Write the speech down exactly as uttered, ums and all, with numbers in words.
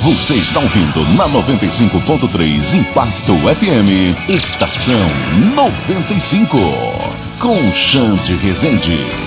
Você está ouvindo na noventa e cinco ponto três Impacto F M, Estação noventa e cinco, com Xande Rezende.